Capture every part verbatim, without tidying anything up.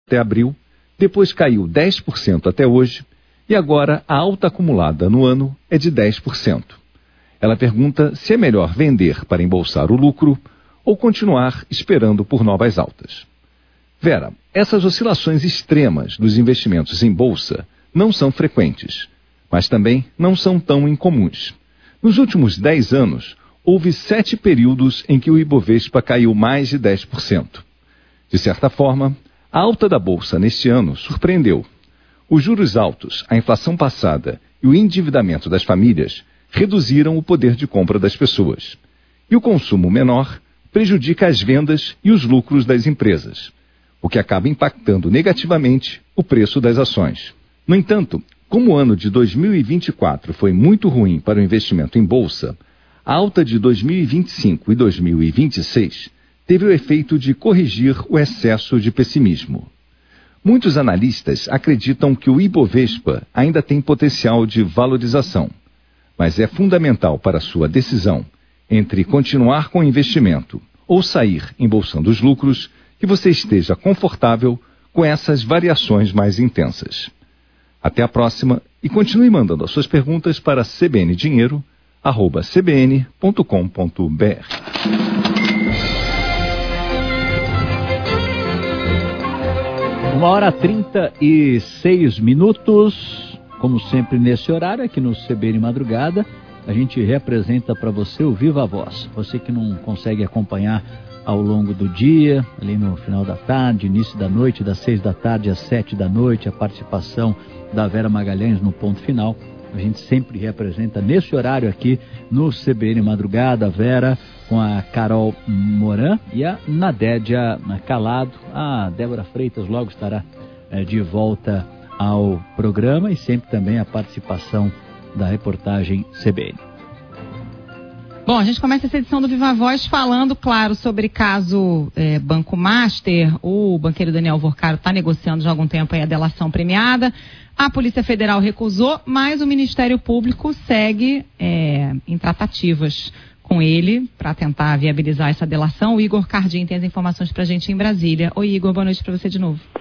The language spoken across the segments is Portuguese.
até abril, depois caiu dez por cento até hoje, e agora a alta acumulada no ano é de dez por cento. Ela pergunta se é melhor vender para embolsar o lucro ou continuar esperando por novas altas. Vera, essas oscilações extremas dos investimentos em bolsa não são frequentes, mas também não são tão incomuns. Nos últimos dez anos, houve sete períodos em que o Ibovespa caiu mais de dez por cento. De certa forma, a alta da bolsa neste ano surpreendeu. Os juros altos, a inflação passada e o endividamento das famílias reduziram o poder de compra das pessoas. E o consumo menor prejudica as vendas e os lucros das empresas, o que acaba impactando negativamente o preço das ações. No entanto, como o ano de dois mil e vinte e quatro foi muito ruim para o investimento em bolsa, a alta de dois mil e vinte e cinco e dois mil e vinte e seis teve o efeito de corrigir o excesso de pessimismo. Muitos analistas acreditam que o Ibovespa ainda tem potencial de valorização, mas é fundamental para sua decisão entre continuar com o investimento ou sair embolsando os lucros que você esteja confortável com essas variações mais intensas. Até a próxima e continue mandando as suas perguntas para c b n dinheiro arroba c b n ponto com ponto b r. Uma hora trinta e seis minutos, como sempre nesse horário, aqui no C B N Madrugada, a gente representa para você o Viva Voz. Você que não consegue acompanhar ao longo do dia, ali no final da tarde, início da noite, das seis da tarde às sete da noite, a participação da Vera Magalhães no ponto final. A gente sempre representa nesse horário aqui no C B N Madrugada, a Vera com a Carol Moran e a Nadédia Calado. A Débora Freitas logo estará é, de volta ao programa e sempre também a participação da reportagem C B N. Bom, a gente começa essa edição do Viva Voz falando, claro, sobre caso é, Banco Master. O banqueiro Daniel Vorcaro está negociando já há algum tempo aí a delação premiada. A Polícia Federal recusou, mas o Ministério Público segue é, em tratativas com ele para tentar viabilizar essa delação. O Igor Cardim tem as informações para a gente em Brasília. Oi, Igor, boa noite para você de novo.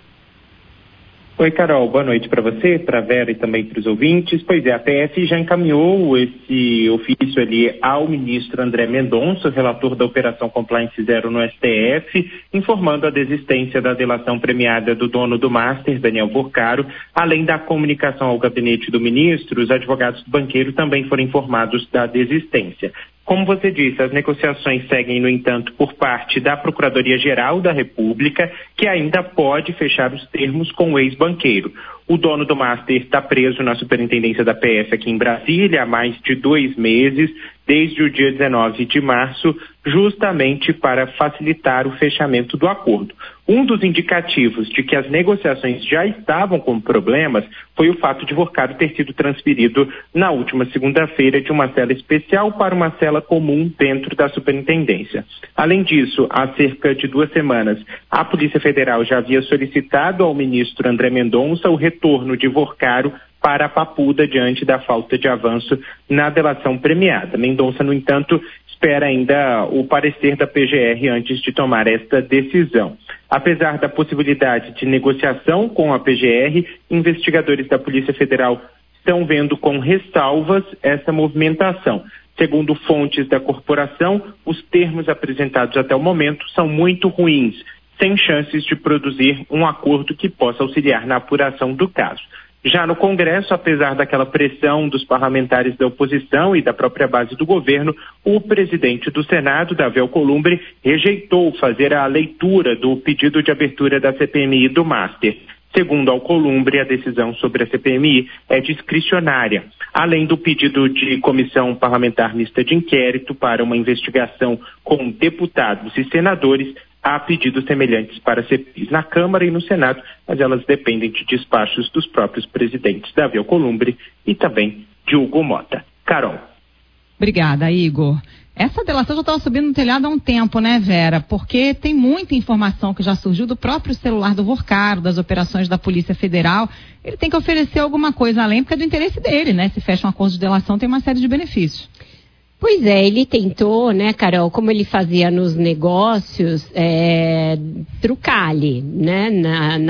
Oi, Carol, boa noite para você, para a Vera e também para os ouvintes. Pois é, a P F já encaminhou esse ofício ali ao ministro André Mendonça, o relator da Operação Compliance Zero no S T F, informando a desistência da delação premiada do dono do Master, Daniel Vorcaro. Além da comunicação ao gabinete do ministro, os advogados do banqueiro também foram informados da desistência. Como você disse, as negociações seguem, no entanto, por parte da Procuradoria-Geral da República, que ainda pode fechar os termos com o ex-banqueiro. O dono do Master está preso na superintendência da P F aqui em Brasília há mais de dois meses, desde o dia dezenove de março, justamente para facilitar o fechamento do acordo. Um dos indicativos de que as negociações já estavam com problemas foi o fato de Vorcaro ter sido transferido na última segunda-feira de uma cela especial para uma cela comum dentro da superintendência. Além disso, há cerca de duas semanas, a Polícia Federal já havia solicitado ao ministro André Mendonça o retorno de Vorcaro para a Papuda diante da falta de avanço na delação premiada. Mendonça, no entanto, espera ainda o parecer da P G R antes de tomar esta decisão. Apesar da possibilidade de negociação com a P G R, investigadores da Polícia Federal estão vendo com ressalvas essa movimentação. Segundo fontes da corporação, os termos apresentados até o momento são muito ruins, sem chances de produzir um acordo que possa auxiliar na apuração do caso. Já no Congresso, apesar daquela pressão dos parlamentares da oposição e da própria base do governo, o presidente do Senado, Davi Alcolumbre, rejeitou fazer a leitura do pedido de abertura da C P M I do Master. Segundo Alcolumbre, a decisão sobre a C P M I é discricionária. Além do pedido de comissão parlamentar mista de inquérito para uma investigação com deputados e senadores, há pedidos semelhantes para C P Is na Câmara e no Senado, mas elas dependem de despachos dos próprios presidentes Davi Alcolumbre e também de Hugo Mota. Carol. Obrigada, Igor. Essa delação já estava subindo no telhado há um tempo, né, Vera? Porque tem muita informação que já surgiu do próprio celular do Vorcaro, das operações da Polícia Federal. Ele tem que oferecer alguma coisa além, porque é do interesse dele, né? Se fecha um acordo de delação, tem uma série de benefícios. Pois é, ele tentou, né, Carol, como ele fazia nos negócios, é, trucar ali, né, na, na